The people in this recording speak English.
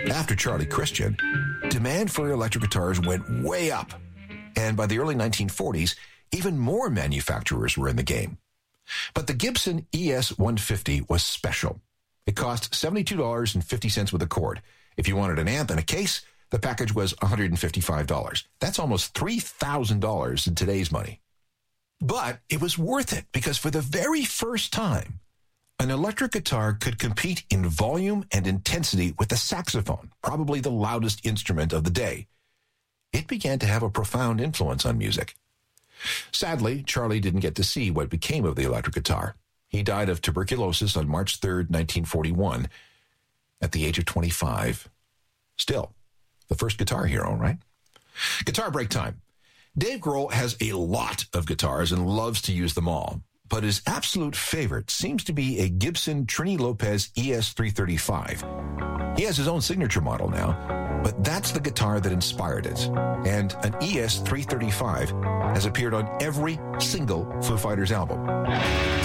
After Charlie Christian, demand for electric guitars went way up. And by the early 1940s, even more manufacturers were in the game. But the Gibson ES-150 was special. It cost $72.50 with a cord. If you wanted an amp and a case, the package was $155. That's almost $3,000 in today's money. But it was worth it because for the very first time, an electric guitar could compete in volume and intensity with the saxophone, probably the loudest instrument of the day. It began to have a profound influence on music. Sadly, Charlie didn't get to see what became of the electric guitar. He died of tuberculosis on March 3rd, 1941, at the age of 25. Still, the first guitar hero, right? Guitar break time. Dave Grohl has a lot of guitars and loves to use them all, but his absolute favorite seems to be a Gibson Trini Lopez ES-335. He has his own signature model now, but that's the guitar that inspired it. And an ES-335 has appeared on every single Foo Fighters album.